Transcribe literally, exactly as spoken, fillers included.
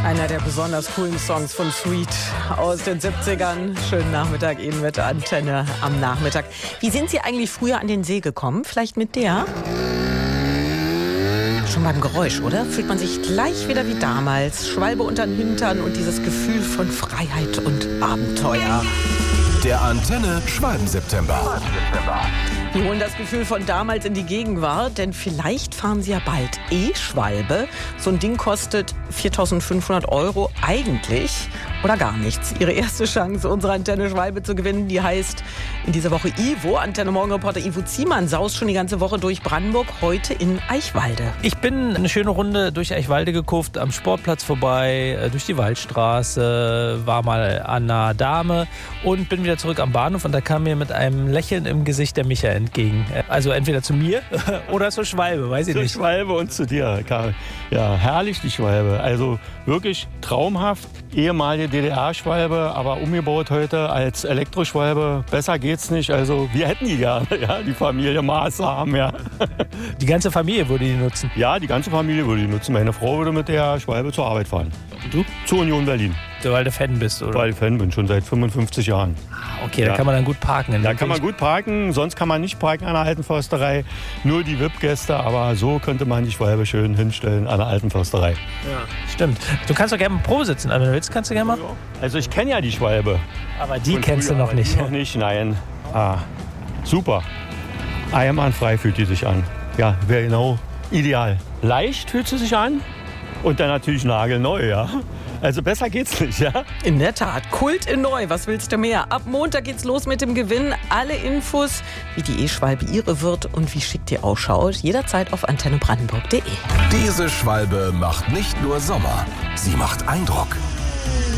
Einer der besonders coolen Songs von Sweet aus den siebzigern. Schönen Nachmittag Ihnen mit Antenne am Nachmittag. Wie sind Sie eigentlich früher an den See gekommen? Vielleicht mit der? Schon beim Geräusch, oder? Fühlt man sich gleich wieder wie damals. Schwalbe unter den Hintern und dieses Gefühl von Freiheit und Abenteuer. Der Antenne Schwalben-September. Wir holen das Gefühl von damals in die Gegenwart, denn vielleicht fahren Sie ja bald E-Schwalbe. So ein Ding kostet viertausendfünfhundert Euro eigentlich oder gar nichts. Ihre erste Chance, unsere Antenne Schwalbe zu gewinnen, die heißt in dieser Woche Ivo. Antenne Morgenreporter Ivo Ziemann saust schon die ganze Woche durch Brandenburg, heute in Eichwalde. Ich bin eine schöne Runde durch Eichwalde gekurft, am Sportplatz vorbei, durch die Waldstraße, war mal an einer Dame und bin wieder zurück am Bahnhof und da kam mir mit einem Lächeln im Gesicht der Micha entgegen. Also entweder zu mir oder zur Schwalbe, weiß ich zur nicht. Zur Schwalbe und zu dir, Karl. Ja, herrlich die Schwalbe. Also wirklich traumhaft. Ehemalige D D R-Schwalbe, aber umgebaut heute als Elektroschwalbe. Besser geht's nicht. Also wir hätten die gerne, ja, die Familie Maas haben, ja. Die ganze Familie würde die nutzen? Ja, die ganze Familie würde die nutzen. Meine Frau würde mit der Schwalbe zur Arbeit fahren. Und du? Zur Union Berlin. Weil du Fan bist, oder? Weil ich Fan bin, schon seit fünfundfünfzig Jahren. Ah, okay, ja. Da kann man dann gut parken. Da kann man gut parken, sonst kann man nicht parken an der Alten Försterei. Nur die V I P-Gäste, aber so könnte man die Schwalbe schön hinstellen an der Alten Försterei. Ja, stimmt. Du kannst doch gerne mal Probe sitzen, aber wenn du willst, kannst du gerne mal. Also ich kenne ja die Schwalbe. Aber die Von kennst früher, du noch nicht. Noch nicht, nein. Ah, super. Einwandfrei fühlt die sich an. Ja, wäre genau ideal. Leicht fühlt sie sich an und dann natürlich nagelneu, ja. Also besser geht's nicht, ja? In der Tat. Kult in neu. Was willst du mehr? Ab Montag geht's los mit dem Gewinn. Alle Infos, wie die E-Schwalbe ihre wird und wie schick die ausschaut, jederzeit auf antenne brandenburg punkt de. Diese Schwalbe macht nicht nur Sommer, sie macht Eindruck.